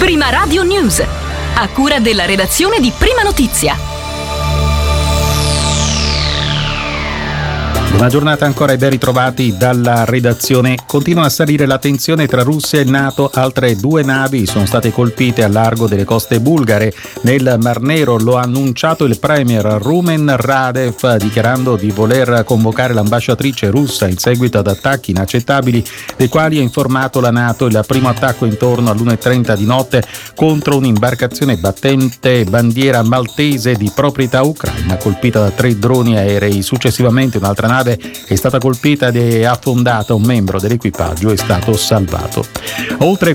Prima Radio News, a cura della redazione di Prima Notizia. Una giornata ancora e ben ritrovati dalla redazione. Continua a salire la tensione tra Russia e NATO. Altre 2 navi sono state colpite al largo delle coste bulgare nel Mar Nero. Lo ha annunciato il premier Rumen Radev, dichiarando di voler convocare l'ambasciatrice russa in seguito ad attacchi inaccettabili dei quali ha informato la NATO. Il primo attacco intorno all'1:30 di notte contro un'imbarcazione battente bandiera maltese di proprietà ucraina, colpita da 3 droni aerei. Successivamente un'altra nave è stata colpita ed è affondata. Un membro dell'equipaggio è stato salvato. Oltre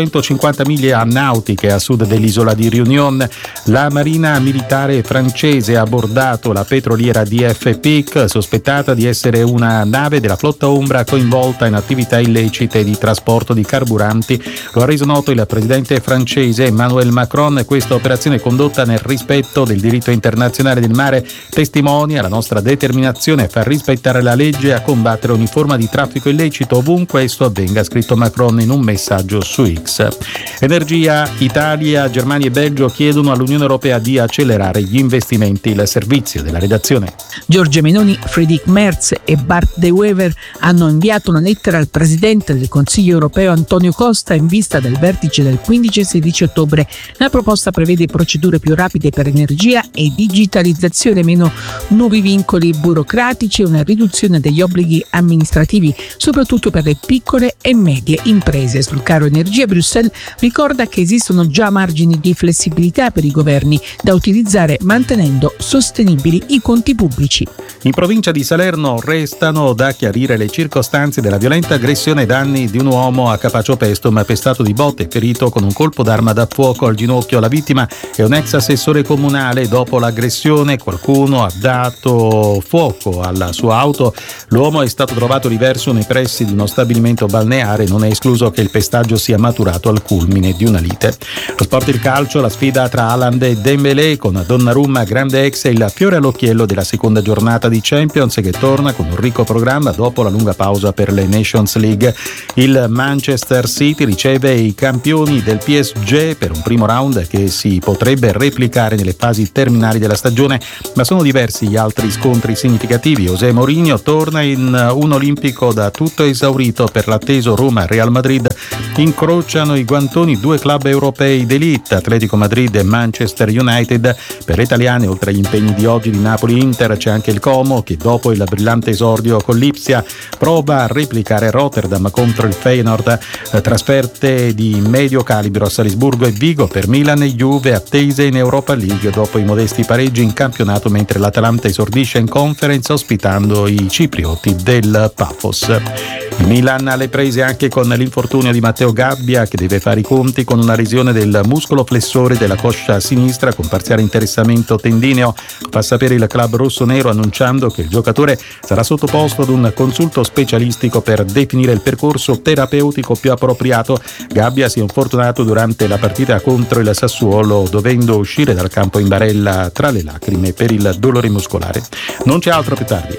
450 miglia nautiche a sud dell'isola di Réunion, la marina militare francese ha abbordato la petroliera DF Pic, sospettata di essere una nave della flotta ombra coinvolta in attività illecite di trasporto di carburanti. Lo ha reso noto il presidente francese Emmanuel Macron. Questa operazione, condotta nel rispetto del diritto internazionale del mare, testimonia la nostra determinazione a far rispettare la legge e a combattere ogni forma di traffico illecito ovunque esso avvenga, ha scritto Macron in un messaggio su X. Energia. Italia, Germania e Belgio chiedono all'Unione Europea di accelerare gli investimenti. Il servizio della redazione. Giorgia Meloni, Friedrich Merz e Bart De Wever hanno inviato una lettera al Presidente del Consiglio Europeo Antonio Costa in vista del vertice del 15 e 16 ottobre. La proposta prevede procedure più rapide per energia e digitalizzazione, meno nuovi vincoli burocratici e una riduzione degli obblighi amministrativi, soprattutto per le piccole e medie imprese. Sul caro energia, Bruxelles ricorda che esistono già margini di flessibilità per i governi da utilizzare mantenendo sostenibili i conti pubblici. In provincia di Salerno restano da chiarire le circostanze della violenta aggressione ai danni di un uomo a Capacio Pestum, pestato di botte e ferito con un colpo d'arma da fuoco al ginocchio. La vittima è un ex assessore comunale. Dopo l'aggressione qualcuno ha dato fuoco alla sua auto. L'uomo è stato trovato riverso nei pressi di uno stabilimento balneare. Non è escluso che il pestaggio sia maturato al culmine di una lite. Lo sport, il calcio, la sfida tra Haaland e Dembélé, con Donnarumma grande ex e il fiore all'occhiello della seconda giornata di Champions, che torna con un ricco programma dopo la lunga pausa per le Nations League. Il Manchester City riceve i campioni del PSG per un primo round che si potrebbe replicare nelle fasi terminali della stagione, ma sono diversi gli altri scontri significativi. José Mourinho torna in un olimpico da tutto esaurito per l'atteso Roma-Real Madrid. Incrociano i guantoni 2 club europei d'élite, Atletico Madrid e Manchester United. Per le italiane, oltre agli impegni di oggi di Napoli-Inter, c'è anche il Como, che dopo il brillante esordio con l'Ipsia prova a replicare Rotterdam contro il Feyenoord. Trasferte di medio calibro a Salisburgo e Vigo per Milan e Juve, attese in Europa League dopo i modesti pareggi in campionato, mentre l'Atalanta esordisce in Conference ospitando i ciprioti del Paphos. Il Milan alle prese anche con l'infortunio di Matteo Gabbia, che deve fare i conti con una lesione del muscolo flessore della coscia sinistra con parziale interessamento tendineo. Fa sapere il club rossonero, annunciando che il giocatore sarà sottoposto ad un consulto specialistico per definire il percorso terapeutico più appropriato. Gabbia si è infortunato durante la partita contro il Sassuolo, dovendo uscire dal campo in barella tra le lacrime per il dolore muscolare. Non c'è altro, più tardi.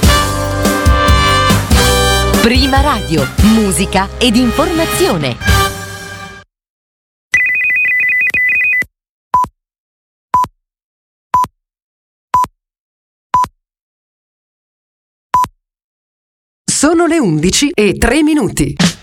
Prima Radio, musica ed informazione. Sono le 11:03.